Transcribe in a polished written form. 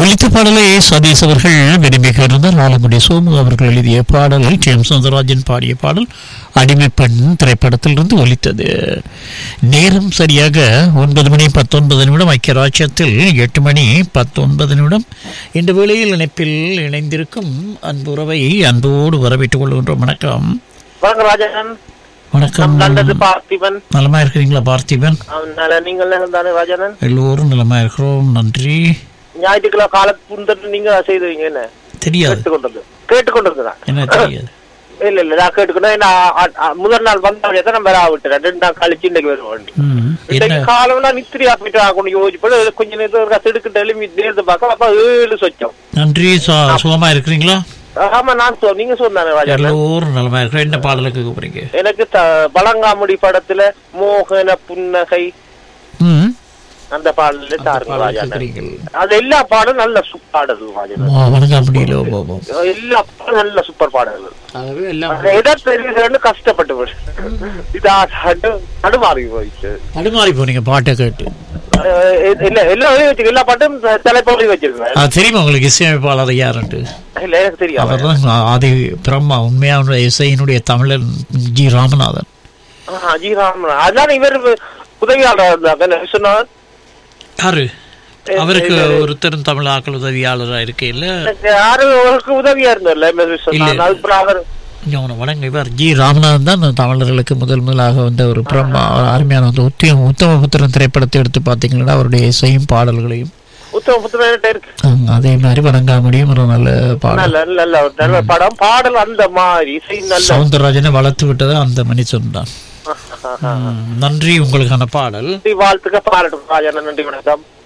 ஒலித்த பாடலை சதீஷ் அவர்கள் விரும்பி இருந்தார். ஆலங்குடி சோமு அவர்கள் எழுதிய பாடல், ஜேம்ஸ் சுந்தரராஜன் பாடிய பாடல் அடிமை பெண் திரைப்படத்திலிருந்து ஒலித்தது. நேரம் சரியாக 9:19 ஐக்கிய ராஜ்யத்தில் 8:19. இந்த வேளையில் இணைப்பில் இணைந்திருக்கும் அன்புறவை அன்போடு வரவேற்றுக் கொள்கின்றோம். வணக்கம். ராஜன். வணக்கம். பார்த்திபன். நலமா இருக்கிறீங்களா பார்த்திபன்? நீங்கள் ராஜன்? எல்லோரும் நலமா இருக்கிறோம், நன்றி. ஞாயிற்றுக்கிழமை காலத்து நீங்க செய்துவீங்க என்ன தெரியாது, கேட்டுக்கொண்டிருந்தா என்ன தெரியாது. இல்ல நான் கேட்டுக்கணும். முதல் நாள் வந்தாலே தான் நம்ம விட்டுறேன். 2 நாள் கழிச்சு இன்னைக்கு வருவோம். இன்னைக்கு காலம் நித்திரியா போயிட்டு யோசிச்சு கொஞ்ச நேரத்துக்கு திடுக்கிட்டு எழுப்பி நேர்ந்து பார்க்க அப்ப 7 சொச்சம். நன்றி. சுகமா இருக்கிறீங்களா? ஆமா, நான் நீங்க சொன்னானே ராஜா. எல்லோரும் நலமா இருக்கிற. என்ன பாடலுக்கு கூப்பிடுறீங்க? எனக்கு பழங்காமுடி படத்துல மோகன புன்னகை அந்த பாடல தாருங்க ராஜா. அது எல்லா பாடும் நல்ல சூப்பர் பாடல். எல்லா பாடும் நல்ல சூப்பர் பாடல்கள். எதை தெரியுதுன்னு கஷ்டப்பட்டு தடுமாறி போயிடுச்சு. தடுமாறி போனீங்க பாட்டை கேட்டு? இல்ல எல்லா பாட்டும் தலைப்பொழி வச்சிருக்கேன். தெரியுமா உங்களுக்கு இசையமைப்பாளர் யாருன்ட்டு? இல்ல எனக்கு தெரியும். அவர்தான் ஆதி பிரம்மா, உண்மையான இசையினுடைய தமிழன் ஜி ராமநாதன். ஜி ராமநாதன். அதான் இவர் உதவியாளர் இருந்தாங்க சொன்னார். யாரு அவருக்கு? ஒருத்தரும் தமிழ் ஆக்கள் உதவியாளரா இருக்க இல்ல, யாருக்கு உதவியா இருந்தார். வணங்க. இவர் ஜி ராமநாதன் தான் தமிழர்களுக்கு முதலாக வந்த ஒரு பிரம்மா, அருமையான வந்து உத்தமபுத்திரன் திரைப்படத்தை எடுத்து பாத்தீங்கன்னா அவருடைய இசையும் பாடல்களையும் அதே மாதிரி வணங்காமுடியும் ஒரு நல்ல படம் பாடல். அந்த மாதிரி சவுந்தரராஜனை வளர்த்து விட்டது அந்த மனுஷன் தான். நன்றி. உங்களுக்கான பாடல் வாழ்த்துக்க பாடட்டும் ராஜா. நன்றி, வணக்கம்.